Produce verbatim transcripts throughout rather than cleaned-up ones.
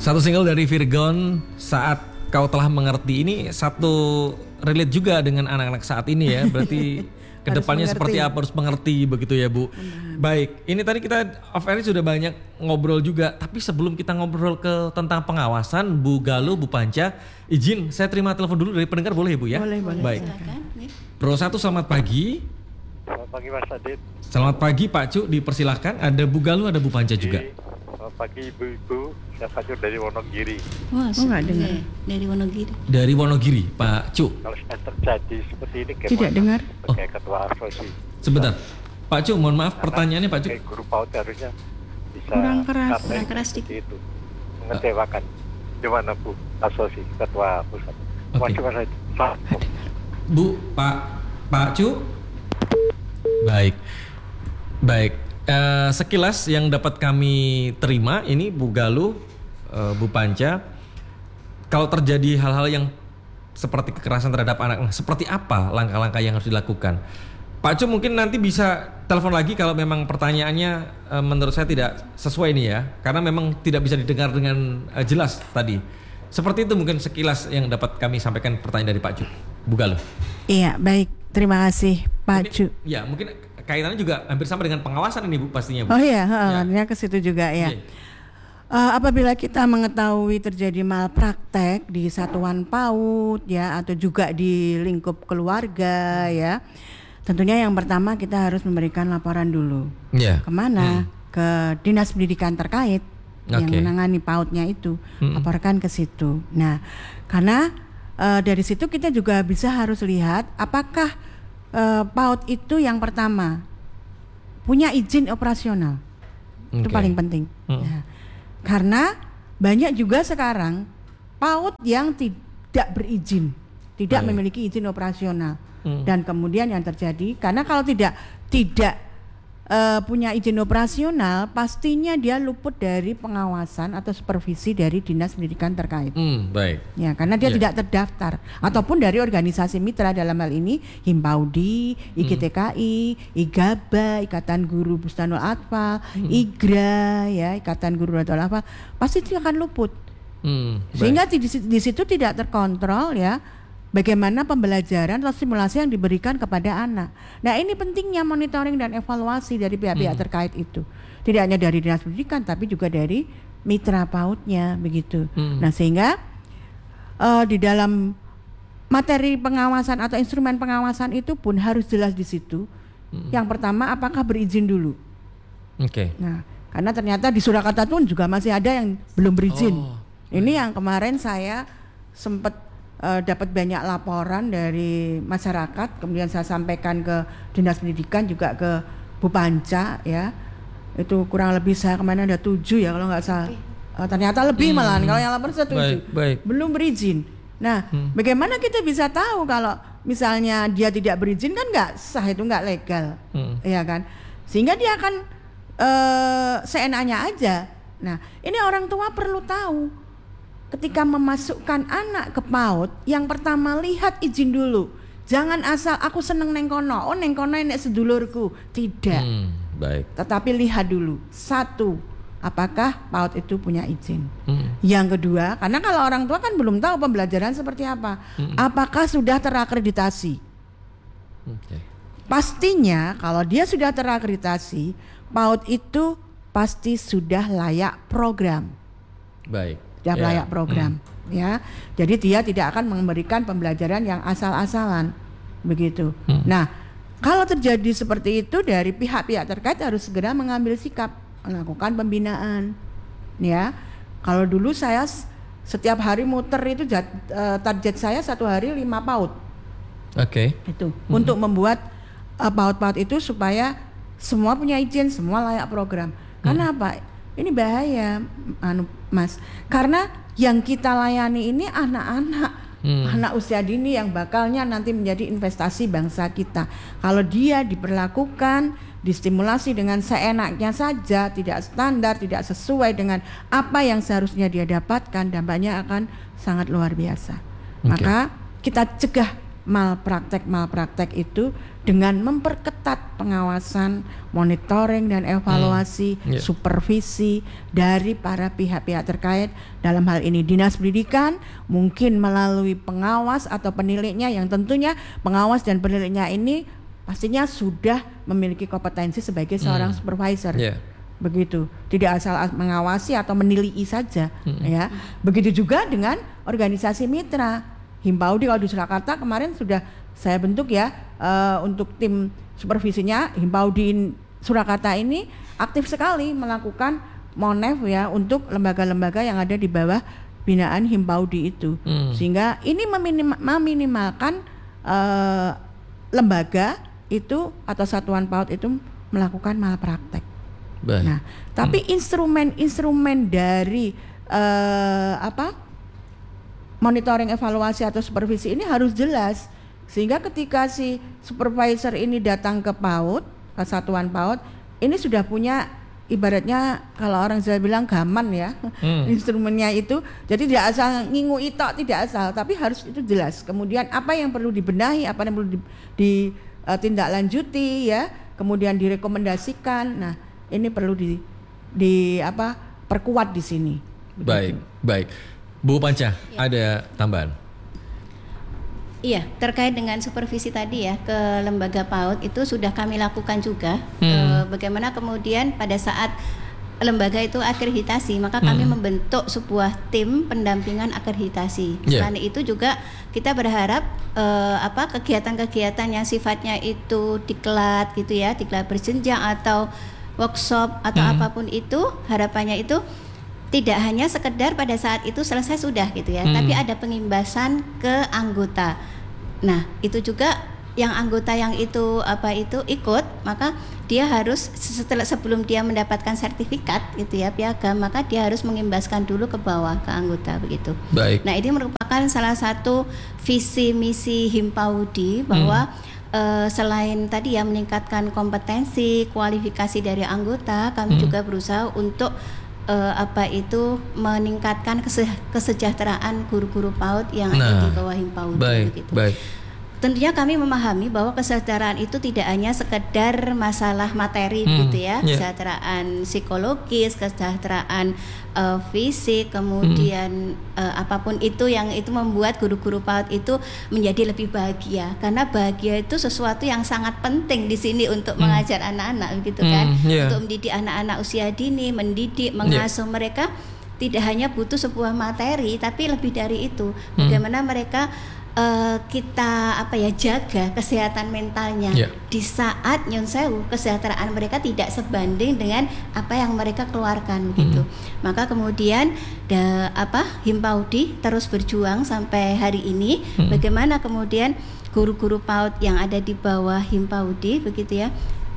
Satu single dari Virgon, Saat Kau Telah Mengerti. Ini satu relate juga dengan anak-anak saat ini ya. Berarti kedepannya seperti apa, harus mengerti begitu ya Bu. Hmm. Baik, ini tadi kita off air sudah banyak ngobrol juga. Tapi sebelum kita ngobrol ke tentang pengawasan, Bu Galuh, Bu Panca, izin saya terima telepon dulu dari pendengar, boleh ya Bu ya? Boleh, boleh. Baik. Pro satu, selamat pagi. Selamat pagi Mas Adit. Selamat pagi Pak Cuk, dipersilahkan. Ada Bu Galuh, ada Bu Panca juga. Selamat pagi ibu-ibu, saya Pak Cuk dari Wonogiri. Wah, oh, nggak dengar. Dari Wonogiri. Dari Wonogiri, Pak Cuk. Kalau sudah terjadi seperti ini, tidak dengar. Sebagai ketua asosiasi. Sebentar, Pak Cuk, mohon maaf, Karena pertanyaannya Pak Cuk. Guru PAUD harusnya bisa kurang keras, kurang keras dikit. Itu mengecewakan. Gimana Bu, asosiasi ketua pusat? Oke. Terima kasih Mas. Bu, Pak, Pak Cuk. Baik, baik. Uh, sekilas yang dapat kami terima ini Bu Galuh, uh, Bu Panca, kalau terjadi hal-hal yang seperti kekerasan terhadap anak, seperti apa langkah-langkah yang harus dilakukan? Pak Cuk mungkin nanti bisa telepon lagi kalau memang pertanyaannya uh, menurut saya tidak sesuai nih ya, karena memang tidak bisa didengar dengan uh, jelas tadi. Seperti itu mungkin sekilas yang dapat kami sampaikan pertanyaan dari Pak Cuk. Bu Galuh. Iya, baik. Terima kasih Pak Cuk. Ya, mungkin kaitannya juga hampir sama dengan pengawasan ini Bu pastinya Bu. Oh iya, ya. ke situ juga ya. Yeah. Uh, apabila kita mengetahui terjadi malpraktek di satuan PAUD ya atau juga di lingkup keluarga ya, tentunya yang pertama kita harus memberikan laporan dulu. Yeah. Kemana? Hmm. Ke dinas pendidikan terkait okay. yang menangani PAUD-nya itu, hmm. laporkan ke situ. Nah, karena uh, dari situ kita juga bisa harus lihat apakah Uh, PAUD itu yang pertama punya izin operasional, okay. itu paling penting. Hmm. Ya. Karena banyak juga sekarang PAUD yang tidak berizin, tidak hmm. memiliki izin operasional, hmm. dan kemudian yang terjadi karena kalau tidak tidak uh, punya izin operasional, pastinya dia luput dari pengawasan atau supervisi dari dinas pendidikan terkait. Hmm, baik. Ya, karena dia yeah. tidak terdaftar ataupun dari organisasi mitra dalam hal ini Himpaudi, I G T K I, hmm. I G A B A, Ikatan Guru Bustanul Atfal, hmm. I G R A, ya Ikatan Guru Bustanul Atfal, pasti itu akan luput. Hmm, sehingga di, di situ tidak terkontrol ya. Bagaimana pembelajaran atau stimulasi yang diberikan kepada anak. Nah ini pentingnya monitoring dan evaluasi dari pihak-pihak hmm. terkait itu. Tidak hanya dari dinas pendidikan tapi juga dari mitra PAUD-nya begitu. Hmm. Nah sehingga uh, di dalam materi pengawasan atau instrumen pengawasan itu pun harus jelas di situ. Hmm. Yang pertama apakah berizin dulu. Oke. Okay. Nah karena ternyata di Surakarta pun juga masih ada yang belum berizin. Oh. Ini yang kemarin saya sempat Uh, dapat banyak laporan dari masyarakat, kemudian saya sampaikan ke dinas pendidikan juga ke Bu Panca ya, itu kurang lebih saya kemana ada tujuh ya kalau nggak salah, uh, ternyata lebih hmm. malahan kalau yang lapor saya tujuh belum berizin. Nah hmm. bagaimana kita bisa tahu kalau misalnya dia tidak berizin kan nggak sah, itu nggak legal, hmm. ya kan, sehingga dia akan uh, seenaknya aja. Nah ini orang tua perlu tahu. Ketika memasukkan anak ke PAUD, yang pertama lihat izin dulu. Jangan asal aku seneng neng kono, oh neng kono enek sedulurku. Tidak. Hmm, baik. Tetapi lihat dulu. Satu, apakah PAUD itu punya izin? Hmm. Yang kedua, karena kalau orang tua kan belum tahu pembelajaran seperti apa. Hmm. Apakah sudah terakreditasi? Okay. Pastinya kalau dia sudah terakreditasi, PAUD itu pasti sudah layak program. Baik. Sudah yeah. layak program, hmm. ya. Jadi dia tidak akan memberikan pembelajaran yang asal-asalan, begitu. Hmm. Nah, kalau terjadi seperti itu dari pihak-pihak terkait harus segera mengambil sikap, melakukan pembinaan, ya. Kalau dulu saya setiap hari muter itu jat, uh, target saya satu hari lima PAUD. Oke. Okay. Itu hmm. untuk membuat uh, PAUD-PAUD itu supaya semua punya izin, semua layak program. Karena hmm. apa? Ini bahaya, anu Mas, karena yang kita layani ini anak-anak, hmm. anak usia dini yang bakalnya nanti menjadi investasi bangsa kita. Kalau dia diperlakukan, distimulasi dengan seenaknya saja, tidak standar, tidak sesuai dengan apa yang seharusnya dia dapatkan, dampaknya akan sangat luar biasa. Okay. Maka kita cegah malpraktek-malpraktek itu dengan memperketat pengawasan, monitoring dan evaluasi, Hmm, yeah. supervisi dari para pihak-pihak terkait, dalam hal ini Dinas Pendidikan, mungkin melalui pengawas atau peniliknya, yang tentunya pengawas dan peniliknya ini pastinya sudah memiliki kompetensi sebagai seorang Hmm. supervisor. Yeah. Begitu, tidak asal mengawasi atau menilai saja, Hmm. ya. Begitu juga dengan organisasi mitra. Himpaudi kalau di Surakarta kemarin sudah saya bentuk ya, uh, untuk tim supervisinya. Himpaudi Surakarta ini aktif sekali melakukan monef ya untuk lembaga-lembaga yang ada di bawah binaan Himpaudi itu, Hmm. sehingga ini meminim- meminimalkan uh, lembaga itu atau satuan PAUD itu melakukan malpraktek. Baik. Nah, tapi Hmm. instrumen-instrumen dari uh, apa monitoring, evaluasi atau supervisi ini harus jelas, sehingga ketika si supervisor ini datang ke PAUD, ke satuan PAUD, ini sudah punya ibaratnya kalau orang Jawa bilang gaman ya, Hmm. instrumennya itu. Jadi tidak asal ngingu itok, tidak asal, tapi harus itu jelas. Kemudian apa yang perlu dibenahi, apa yang perlu ditindaklanjuti ya, kemudian direkomendasikan. Nah, ini perlu di di apa perkuat di sini. Baik, baik. Bu Panca, ada tambahan? Iya, terkait dengan supervisi tadi ya ke lembaga PAUD itu sudah kami lakukan juga. Hmm. Eh, bagaimana kemudian pada saat lembaga itu akreditasi, maka kami Hmm. membentuk sebuah tim pendampingan akreditasi. Yeah. Selain itu juga kita berharap eh, apa kegiatan-kegiatan yang sifatnya itu diklat gitu ya, diklat berjenjang atau workshop atau Hmm. apapun itu, harapannya itu tidak hanya sekedar pada saat itu selesai sudah gitu ya, Hmm. tapi ada pengimbasan ke anggota. Nah, itu juga yang anggota yang itu apa itu ikut, maka dia harus setelah sebelum dia mendapatkan sertifikat gitu ya piagam, maka dia harus mengimbaskan dulu ke bawah ke anggota begitu. Baik. Nah, ini merupakan salah satu visi misi Himpaudi bahwa Uh, selain tadi ya meningkatkan kompetensi, kualifikasi dari anggota, kami Hmm. juga berusaha untuk uh, apa itu meningkatkan kese- kesejahteraan guru-guru PAUD yang ada Nah, di bawah Himpaudi baik, begitu. baik. Tentunya kami memahami bahwa kesejahteraan itu tidak hanya sekedar masalah materi Hmm, gitu ya, yeah. kesejahteraan psikologis, kesejahteraan uh, fisik, kemudian uh, apapun itu yang itu membuat guru-guru PAUD itu menjadi lebih bahagia, karena bahagia itu sesuatu yang sangat penting di sini untuk Hmm. mengajar anak-anak gitu kan, Hmm, yeah. untuk mendidik anak-anak usia dini, mendidik, mengasuh mereka tidak hanya butuh sebuah materi, tapi lebih dari itu, bagaimana mereka Uh, kita apa ya jaga kesehatan mentalnya Yeah. di saat nyun sewu kesejahteraan mereka tidak sebanding dengan apa yang mereka keluarkan gitu. Maka kemudian da, apa Himpaudi terus berjuang sampai hari ini, Mm. bagaimana kemudian guru-guru PAUD yang ada di bawah Himpaudi begitu ya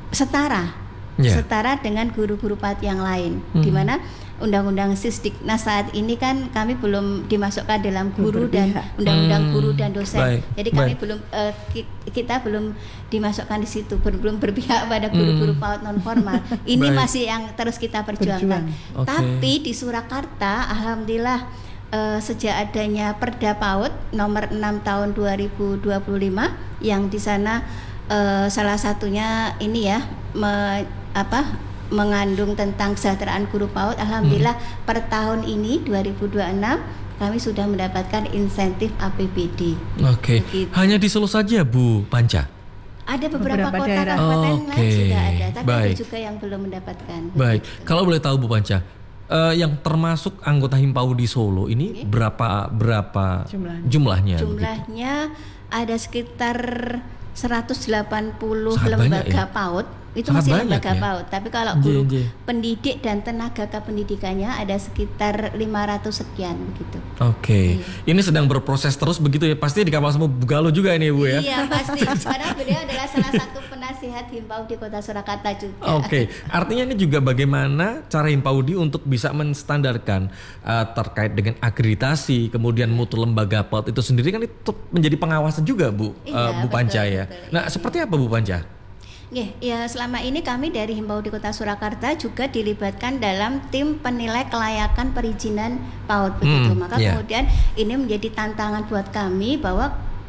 setara Yeah. setara dengan guru-guru PAUD yang lain, Mm. di mana Undang-Undang Sisdiknas saat ini kan kami belum dimasukkan dalam guru dan berpihak. Undang-Undang Hmm, guru dan dosen. baik, Jadi kami baik. belum eh, ki- kita belum dimasukkan di situ, ber- belum berpihak pada guru-guru Hmm. PAUD non formal. Ini Baik. masih yang terus kita perjuangkan. Berjuang. Oke. Tapi di Surakarta, alhamdulillah eh, sejak adanya Perda PAUD nomor enam tahun dua ribu dua puluh lima yang di sana eh, salah satunya ini ya me, apa mengandung tentang kesejahteraan guru PAUD. Alhamdulillah Hmm. per tahun ini dua ribu dua puluh enam kami sudah mendapatkan insentif A P B D. Oke. Begitu. Hanya di Solo saja, Bu Panca. Ada beberapa, Beberapa kota daerah. kabupaten Oke, lain sudah ada, tapi baik. ada juga yang belum mendapatkan. Baik. Begitu. Kalau boleh tahu Bu Panca, eh, yang termasuk anggota Himpaudi Solo ini Oke. berapa berapa Jumlahnya. jumlahnya? begitu? Jumlahnya ada sekitar seratus delapan puluh Sangat banyak lembaga ya? PAUD. Itu Sangat masih banyak lembaga ya? PAUD. Tapi kalau Nje, guru nje. pendidik dan tenaga kependidikannya ada sekitar lima ratus sekian begitu. Oke. Ini sedang berproses terus begitu ya. Pasti di kapal semua Bugalo juga ini Bu ya. Iya pasti. Karena beliau adalah salah satu penasihat Himpaudi Kota Surakarta juga. Oke, artinya ini juga bagaimana cara Himpaudi untuk bisa menstandarkan uh, terkait dengan akreditasi, kemudian mutu lembaga PAUD itu sendiri kan itu menjadi pengawasan juga Bu, Iya, uh, Bu betul, Panca ya. betul. Nah, Iya, seperti apa Bu Panca? Nggih, ya selama ini kami dari Himpaudi Kota Surakarta juga dilibatkan dalam tim penilai kelayakan perizinan PAUD begitu. Hmm, Maka iya. kemudian ini menjadi tantangan buat kami bahwa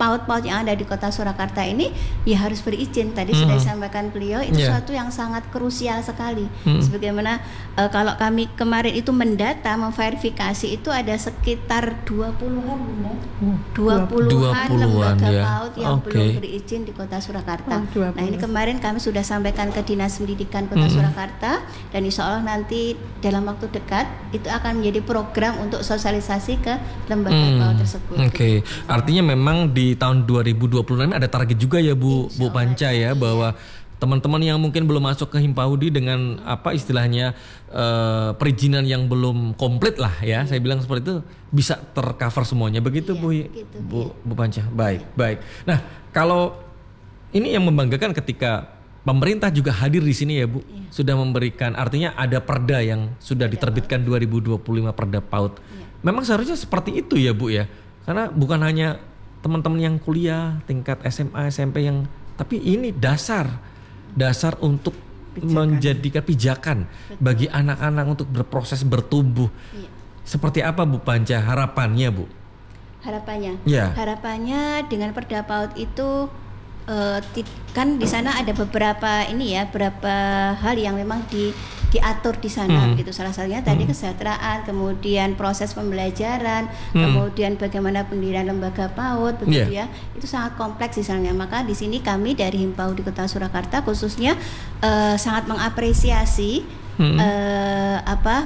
PAUD-PAUD yang ada di Kota Surakarta ini ya harus berizin. Tadi hmm. sudah disampaikan beliau itu yeah. suatu yang sangat krusial sekali. Hmm. Sebagaimana uh, kalau kami kemarin itu mendata, memverifikasi itu ada sekitar dua puluhan benar. dua puluhan lembaga ya. PAUD yang okay. belum berizin di Kota Surakarta. Oh, nah, ini kemarin kami sudah sampaikan ke Dinas Pendidikan Kota hmm. Surakarta, dan insya Allah nanti dalam waktu dekat itu akan menjadi program untuk sosialisasi ke lembaga hmm. PAUD tersebut. Oke. Okay. Artinya memang di tahun dua ribu dua puluh ini ada target juga ya Bu Bu Panca ya, bahwa teman-teman yang mungkin belum masuk ke Himpaudi dengan apa istilahnya uh, perizinan yang belum komplit lah ya, saya bilang seperti itu, bisa tercover semuanya begitu. Iya, Bu gitu, Bu iya. Bu Panca. Baik, iya. baik. Nah, kalau ini yang membanggakan ketika pemerintah juga hadir di sini ya Bu, iya. sudah memberikan, artinya ada perda yang sudah diterbitkan dua ribu dua puluh lima, perda PAUD. Iya. Memang seharusnya seperti itu ya Bu ya. Karena bukan hanya teman-teman yang kuliah tingkat S M A, S M P yang, tapi ini dasar dasar untuk pijakan. menjadikan pijakan Betul. bagi anak-anak untuk berproses bertumbuh. Iya. Seperti apa Bu Panca harapannya Bu? Harapannya, ya. harapannya dengan perda PAUD itu uh, kan di sana ada beberapa ini ya, beberapa hal yang memang di diatur di sana hmm. gitu. Salah satunya tadi hmm. kesejahteraan, kemudian proses pembelajaran, hmm. kemudian bagaimana pendirian lembaga PAUD begitu yeah. ya. Itu sangat kompleks di sana. Maka di sini kami dari Himpaudi Kota Surakarta khususnya uh, sangat mengapresiasi hmm. uh, apa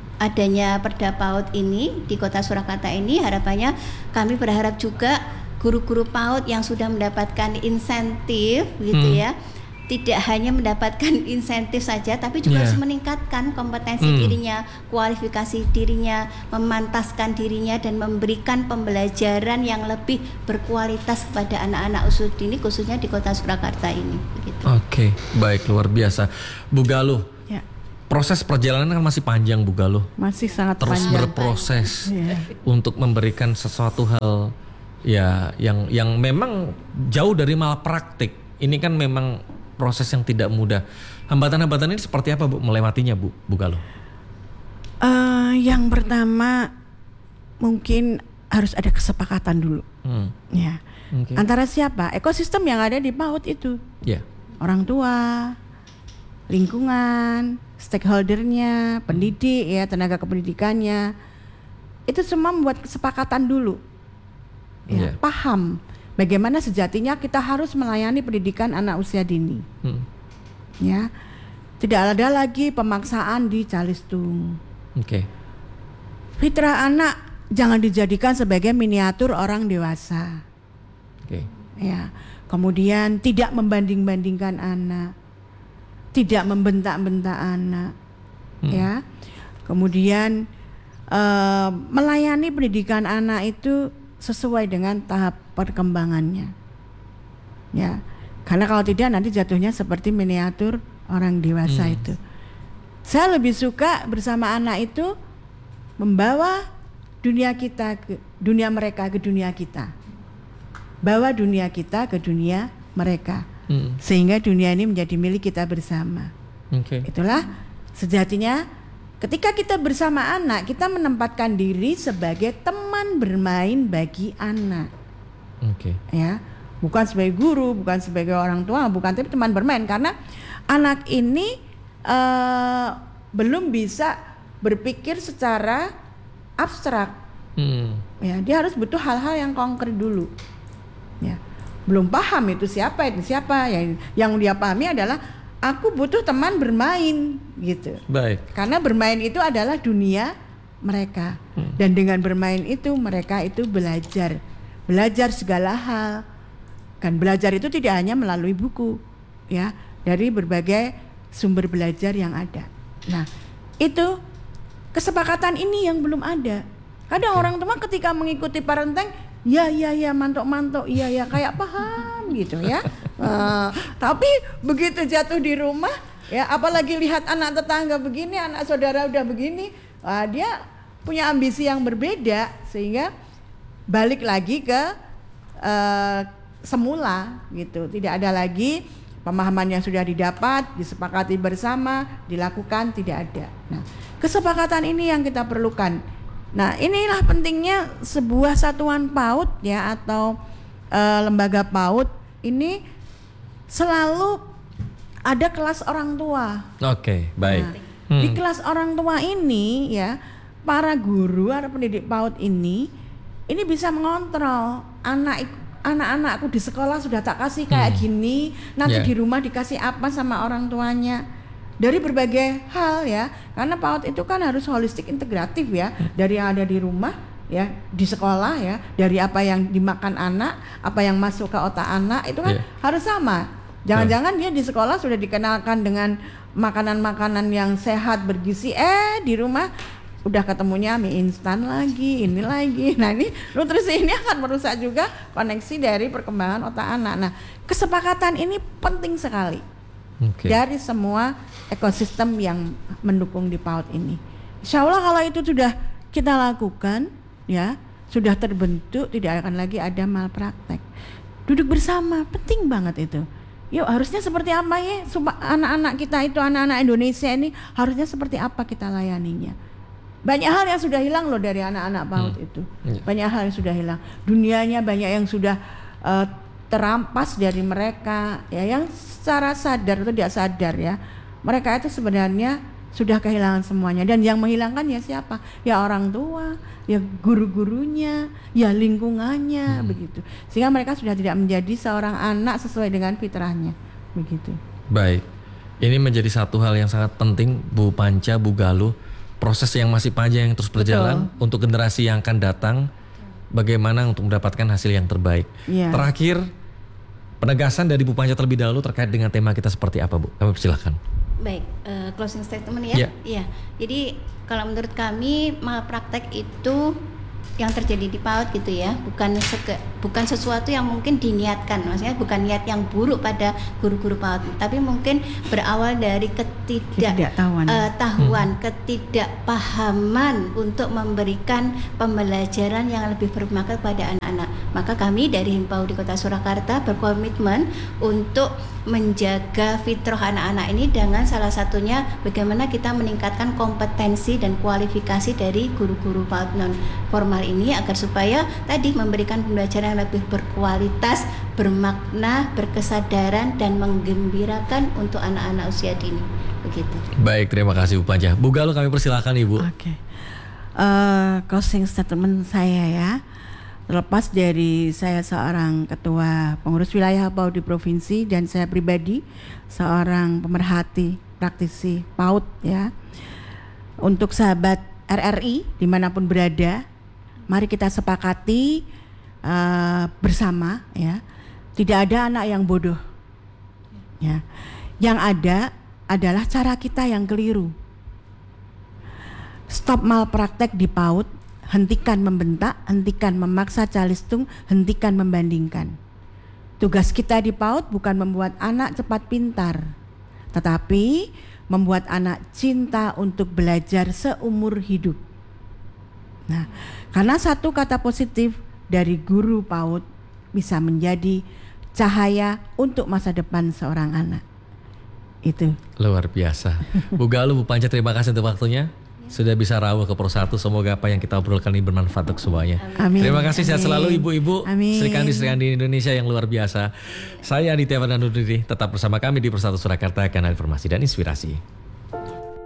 adanya perda PAUD ini di Kota Surakarta ini. Harapannya kami berharap juga guru-guru PAUD yang sudah mendapatkan insentif gitu hmm. ya, tidak hanya mendapatkan insentif saja, tapi juga yeah. harus meningkatkan kompetensi mm. dirinya, kualifikasi dirinya, memantaskan dirinya, dan memberikan pembelajaran yang lebih berkualitas kepada anak-anak usia dini, khususnya di Kota Surakarta ini. Begitu. Oke, okay. baik, luar biasa. Bu Galuh, yeah. proses perjalanan kan masih panjang Bu Galuh. Masih sangat Terus panjang. Terus berproses yeah. untuk memberikan sesuatu hal ya yang yang memang jauh dari malapraktik. Ini kan memang proses yang tidak mudah. Hambatan-hambatan ini seperti apa Bu melewatinya Bu, Bu Galuh? Uh, yang pertama mungkin harus ada kesepakatan dulu. Hmm. Ya. Okay. Antara siapa? Ekosistem yang ada di PAUD itu. Yeah. Orang tua, lingkungan, stakeholdernya, pendidik ya, tenaga kependidikannya. Itu semua membuat kesepakatan dulu. Ya, yeah. paham bagaimana sejatinya kita harus melayani pendidikan anak usia dini. Hmm. Ya, tidak ada lagi pemaksaan di calistung. Oke. Okay. Fitrah anak jangan dijadikan sebagai miniatur orang dewasa. Oke. Okay. Ya, kemudian tidak membanding-bandingkan anak, tidak membentak-bentak anak. Hmm. Ya, kemudian uh, melayani pendidikan anak itu sesuai dengan tahap perkembangannya. Ya. Karena kalau tidak nanti jatuhnya seperti miniatur orang dewasa hmm. itu. Saya lebih suka bersama anak itu membawa dunia kita ke dunia mereka ke dunia kita. Bawa dunia kita ke dunia mereka. Hmm. Sehingga dunia ini menjadi milik kita bersama. Okay. Itulah sejatinya ketika kita bersama anak, kita menempatkan diri sebagai teman bermain bagi anak. Oke. Okay. Ya, bukan sebagai guru, bukan sebagai orang tua, bukan, tapi teman bermain, karena anak ini uh, belum bisa berpikir secara abstrak. Hmm. Ya, dia harus butuh hal-hal yang konkret dulu. Ya, belum paham itu siapa itu siapa. Yang yang dia pahami adalah aku butuh teman bermain gitu. Baik. Karena bermain itu adalah dunia mereka. Hmm. Dan dengan bermain itu mereka itu belajar. Belajar segala hal. Kan belajar itu tidak hanya melalui buku, ya, dari berbagai sumber belajar yang ada. Nah, itu kesepakatan ini yang belum ada. Kadang okay. orang tua ketika mengikuti parenting, ya ya ya mantok-mantok, iya ya kayak paham gitu ya. Uh, tapi begitu jatuh di rumah, ya apalagi lihat anak tetangga begini, anak saudara udah begini, uh, dia punya ambisi yang berbeda, sehingga balik lagi ke uh, semula gitu. Tidak ada lagi pemahaman yang sudah didapat, disepakati bersama, dilakukan, tidak ada. Nah, kesepakatan ini yang kita perlukan. Nah, inilah pentingnya sebuah satuan PAUD ya, atau uh, lembaga PAUD ini selalu ada kelas orang tua. Oke, baik. Nah, hmm. Di kelas orang tua ini ya, para guru atau pendidik PAUD ini ini bisa mengontrol anak anak-anakku di sekolah sudah tak kasih kayak hmm. gini, nanti yeah. di rumah dikasih apa sama orang tuanya. Dari berbagai hal ya, karena PAUD itu kan harus holistik integratif ya, dari yang ada di rumah ya, di sekolah ya, dari apa yang dimakan anak, apa yang masuk ke otak anak itu kan yeah. harus sama. Jangan-jangan dia di sekolah sudah dikenalkan dengan makanan-makanan yang sehat bergizi, eh di rumah udah ketemunya mie instan lagi, ini lagi. Nah ini nutrisi ini akan merusak juga koneksi dari perkembangan otak anak. Nah kesepakatan ini penting sekali okay. dari semua ekosistem yang mendukung di PAUD ini. Insya Allah kalau itu sudah kita lakukan, ya sudah terbentuk, tidak akan lagi ada malpraktek. Duduk bersama, penting banget itu. Yuk harusnya seperti apa ya, anak-anak kita itu, anak-anak Indonesia ini harusnya seperti apa kita layaninya. Banyak hal yang sudah hilang loh dari anak-anak PAUD hmm. itu. Banyak hal yang sudah hilang. Dunianya banyak yang sudah uh, terampas dari mereka ya, yang secara sadar atau tidak sadar ya. Mereka itu sebenarnya sudah kehilangan semuanya, dan yang menghilangkan ya siapa? Ya orang tua, ya guru-gurunya, ya lingkungannya hmm. begitu. Sehingga mereka sudah tidak menjadi seorang anak sesuai dengan fitrahnya begitu. Baik. Ini menjadi satu hal yang sangat penting Bu Panca, Bu Galuh. Proses yang masih panjang yang terus berjalan. Betul. Untuk generasi yang akan datang, bagaimana untuk mendapatkan hasil yang terbaik. Yeah. Terakhir, penegasan dari Bu Panca terlebih dahulu terkait dengan tema kita seperti apa, Bu? Kami persilakan. Baik, uh, closing statement ya. Yeah. Iya. Jadi kalau menurut kami malpraktek itu yang terjadi di PAUD gitu ya, bukan seke, bukan sesuatu yang mungkin diniatkan, maksudnya bukan niat yang buruk pada guru-guru PAUD, tapi mungkin berawal dari ketidaktahuan, uh, tahuan, hmm. ketidakpahaman untuk memberikan pembelajaran yang lebih bermakna pada anak-anak. Maka kami dari Himpau di Kota Surakarta berkomitmen untuk menjaga fitrah anak-anak ini dengan salah satunya bagaimana kita meningkatkan kompetensi dan kualifikasi dari guru-guru PAUD non formal ini agar supaya tadi memberikan pembelajaran yang lebih berkualitas, bermakna, berkesadaran dan menggembirakan untuk anak-anak usia dini. Begitu. Baik, terima kasih Bu Panca. Bu Galuh kami persilakan Ibu. Oke. Okay. Uh, closing statement saya ya. Terlepas dari saya seorang ketua pengurus wilayah PAUD di provinsi dan saya pribadi seorang pemerhati praktisi PAUD ya. Untuk sahabat R R I dimanapun berada, mari kita sepakati uh, bersama ya. Tidak ada anak yang bodoh. Ya. Yang ada adalah cara kita yang keliru. Stop malpraktek di PAUD. Hentikan membentak, hentikan memaksa calistung, hentikan membandingkan. Tugas kita di PAUD bukan membuat anak cepat pintar, tetapi membuat anak cinta untuk belajar seumur hidup. Nah, karena satu kata positif dari guru PAUD bisa menjadi cahaya untuk masa depan seorang anak. Itu. Luar biasa. Bu Galuh, Bu Panca, terima kasih untuk waktunya. Sudah bisa rawuh ke Persatu. Semoga apa yang kita obrolkan ini bermanfaat untuk semuanya. Amin. Terima kasih, sehat selalu ibu-ibu Amin. Sri Kandi Sri Kandi Indonesia yang luar biasa. Saya Aditya Fernando Diri, tetap bersama kami di Persatu Surakarta karena informasi dan inspirasi.